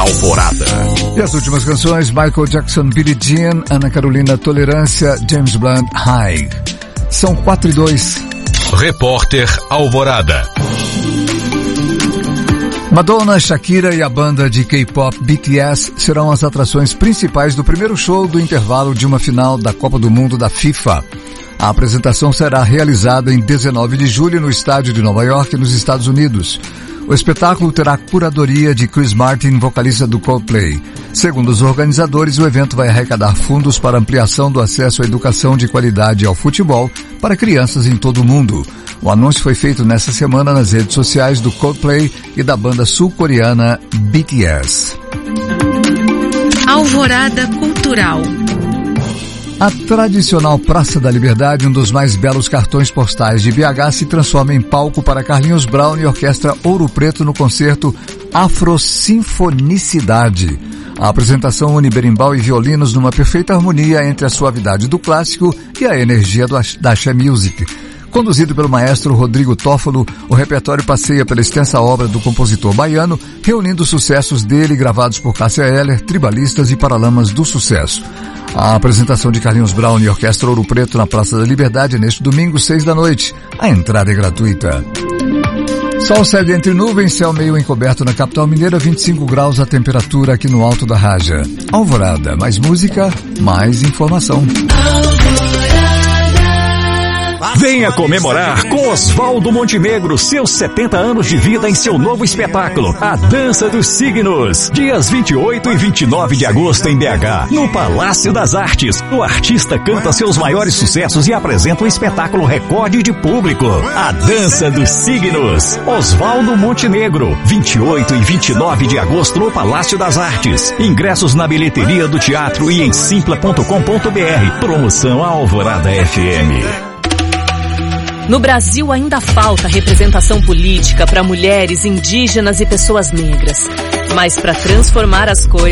Alvorada. E as últimas canções: Michael Jackson, Billie Jean, Ana Carolina, Tolerância, James Blunt, High. São 4:02. Repórter Alvorada. Madonna, Shakira e a banda de K-pop BTS serão as atrações principais do primeiro show do intervalo de uma final da Copa do Mundo da FIFA. A apresentação será realizada em 19 de julho no estádio de Nova York, nos Estados Unidos. O espetáculo terá curadoria de Chris Martin, vocalista do Coldplay. Segundo os organizadores, o evento vai arrecadar fundos para ampliação do acesso à educação de qualidade ao futebol para crianças em todo o mundo. O anúncio foi feito nesta semana nas redes sociais do Coldplay e da banda sul-coreana BTS. Alvorada Cultural. A tradicional Praça da Liberdade, um dos mais belos cartões postais de BH, se transforma em palco para Carlinhos Brown e Orquestra Ouro Preto no concerto Afrosinfonicidade. A apresentação une berimbau e violinos numa perfeita harmonia entre a suavidade do clássico e a energia da axé music. Conduzido pelo maestro Rodrigo Toffolo, o repertório passeia pela extensa obra do compositor baiano, reunindo sucessos dele gravados por Cássia Eller, tribalistas e paralamas do sucesso. A apresentação de Carlinhos Brown e Orquestra Ouro Preto na Praça da Liberdade neste domingo, 6 da noite. A entrada é gratuita. Sol segue entre nuvens, céu meio encoberto na capital mineira, 25 graus a temperatura aqui no Alto da Raja. Alvorada, mais música, mais informação. Venha comemorar com Oswaldo Montenegro seus 70 anos de vida em seu novo espetáculo, A Dança dos Signos. Dias 28 e 29 de agosto em BH, no Palácio das Artes. O artista canta seus maiores sucessos e apresenta um espetáculo recorde de público. A Dança dos Signos. Oswaldo Montenegro. 28 e 29 de agosto no Palácio das Artes. Ingressos na bilheteria do teatro e em simpla.com.br. Promoção Alvorada FM. No Brasil ainda falta representação política para mulheres, indígenas e pessoas negras. Mas para transformar as coisas,